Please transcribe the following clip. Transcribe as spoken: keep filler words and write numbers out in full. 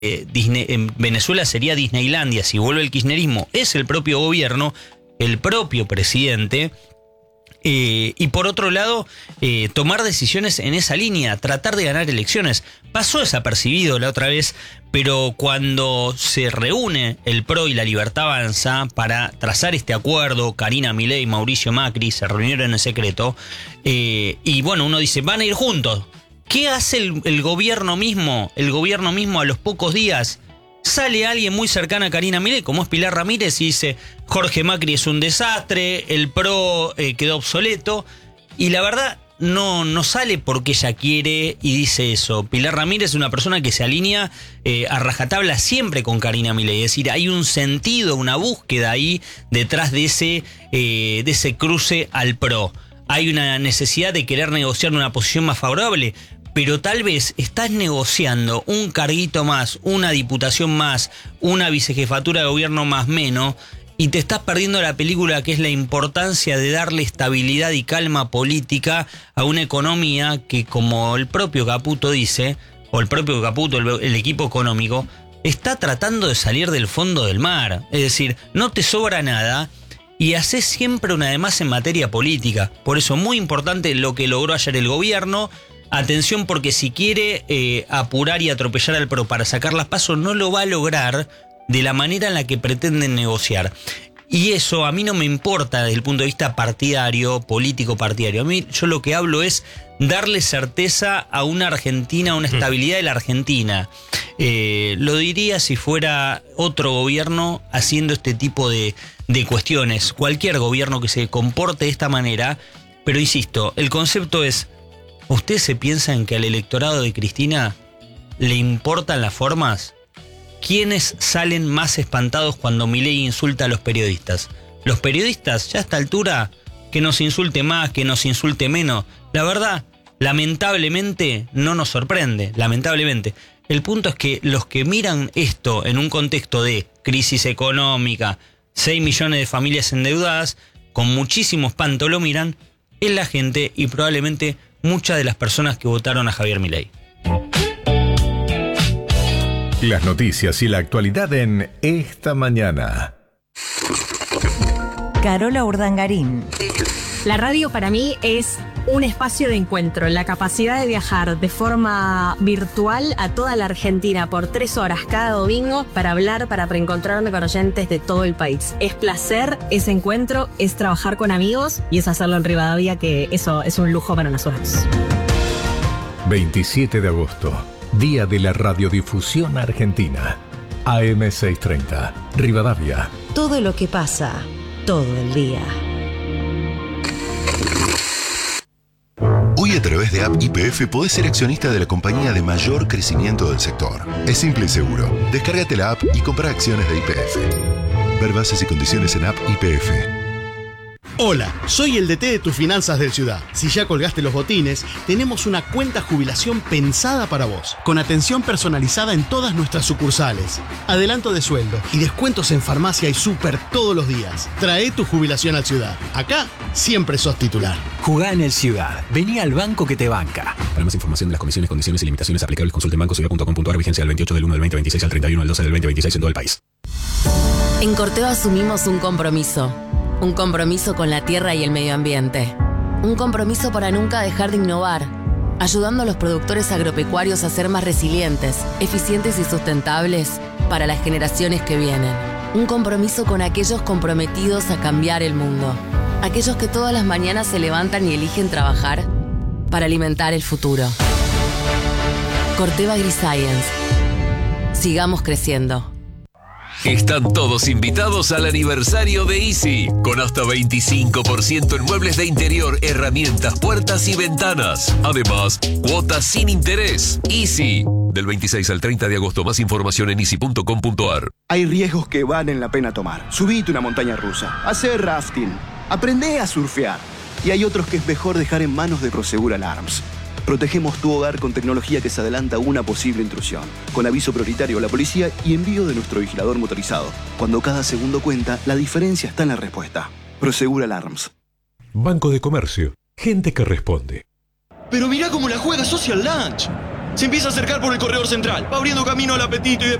eh, Disney, en Venezuela sería Disneylandia si vuelve el kirchnerismo, es el propio gobierno, el propio presidente. Eh, y por otro lado, eh, tomar decisiones en esa línea, tratar de ganar elecciones. Pasó desapercibido la otra vez, pero cuando se reúne el P R O y la Libertad Avanza para trazar este acuerdo, Karina Milei y Mauricio Macri se reunieron en secreto, eh, y bueno, uno dice, van a ir juntos. ¿Qué hace el, el gobierno mismo? El gobierno mismo a los pocos días sale alguien muy cercano a Karina Milei, como es Pilar Ramírez, y dice Jorge Macri es un desastre, el P R O eh, quedó obsoleto, y la verdad no, no sale porque ella quiere y dice eso. Pilar Ramírez es una persona que se alinea eh, a rajatabla siempre con Karina Milei, es decir, hay un sentido, una búsqueda ahí detrás de ese, eh, de ese cruce al P R O. Hay una necesidad de querer negociar una posición más favorable, pero tal vez estás negociando un carguito más, una diputación más, una vicejefatura de gobierno más menos, y te estás perdiendo la película que es la importancia de darle estabilidad y calma política a una economía que, como el propio Caputo dice, o el propio Caputo, el, el equipo económico, está tratando de salir del fondo del mar. Es decir, no te sobra nada y haces siempre una de más en materia política. Por eso, muy importante lo que logró ayer el gobierno. Atención, porque si quiere eh, apurar y atropellar al P R O para sacar las pasos, no lo va a lograr de la manera en la que pretenden negociar. Y eso a mí no me importa desde el punto de vista partidario, político partidario. A mí yo lo que hablo es darle certeza a una Argentina, a una estabilidad de la Argentina. Eh, lo diría si fuera otro gobierno haciendo este tipo de, de cuestiones. Cualquier gobierno que se comporte de esta manera. Pero insisto, el concepto es... ¿Ustedes se piensan que al electorado de Cristina le importan las formas? ¿Quiénes salen más espantados cuando Milei insulta a los periodistas? Los periodistas, ya a esta altura, que nos insulte más, que nos insulte menos. La verdad, lamentablemente no nos sorprende, lamentablemente. El punto es que los que miran esto en un contexto de crisis económica, seis millones de familias endeudadas, con muchísimo espanto lo miran, es la gente y probablemente muchas de las personas que votaron a Javier Milei. Las noticias y la actualidad en Esta Mañana. Carola Urdangarín. La radio para mí es un espacio de encuentro, la capacidad de viajar de forma virtual a toda la Argentina por tres horas cada domingo para hablar, para reencontrarme con oyentes de todo el país. Es placer, es encuentro, es trabajar con amigos y es hacerlo en Rivadavia, que eso es un lujo para nosotros. veintisiete de agosto, Día de la Radiodifusión Argentina. A M seiscientos treinta, Rivadavia. Todo lo que pasa, todo el día. Hoy a través de App Y P F podés ser accionista de la compañía de mayor crecimiento del sector. Es simple y seguro. Descárgate la app y compra acciones de Y P F. Ver bases y condiciones en App Y P F. Hola, soy el D T de tus finanzas del Ciudad. Si ya colgaste los botines, tenemos una cuenta jubilación pensada para vos, con atención personalizada en todas nuestras sucursales, adelanto de sueldo y descuentos en farmacia y súper todos los días. Trae tu jubilación al Ciudad. Acá siempre sos titular. Jugá en el Ciudad. Vení al banco que te banca. Para más información de las comisiones, condiciones y limitaciones aplicables, consulte en banco ciudad punto com punto a r. Vigencia del veintiocho del uno del veinte veintiséis al treinta y uno del doce del veinte veintiséis en todo el país. En Corteva asumimos un compromiso. Un compromiso con la tierra y el medio ambiente. Un compromiso para nunca dejar de innovar, ayudando a los productores agropecuarios a ser más resilientes, eficientes y sustentables para las generaciones que vienen. Un compromiso con aquellos comprometidos a cambiar el mundo. Aquellos que todas las mañanas se levantan y eligen trabajar para alimentar el futuro. Corteva AgriScience. Sigamos creciendo. Están todos invitados al aniversario de Easy, con hasta veinticinco por ciento en muebles de interior, herramientas, puertas y ventanas. Además, cuotas sin interés. Easy, del veintiséis al treinta de agosto. Más información en easy punto com punto a r. Hay riesgos que valen la pena tomar. Subite una montaña rusa, hacer rafting, aprende a surfear. Y hay otros que es mejor dejar en manos de Prosegur Alarms. Protegemos tu hogar con tecnología que se adelanta a una posible intrusión, con aviso prioritario a la policía y envío de nuestro vigilador motorizado. Cuando cada segundo cuenta, la diferencia está en la respuesta. Prosegur Alarms. Banco de Comercio. Gente que responde. Pero mirá cómo la juega Social Lunch. Se empieza a acercar por el corredor central. Va abriendo camino al apetito y de